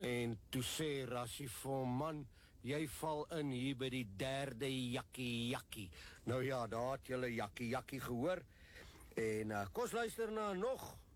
En toe sê Rassie vir hom, man, jy val in hier by die derde jakkie. Nou ja, daar het julle jakkie gehoor. En kom ons luister na nog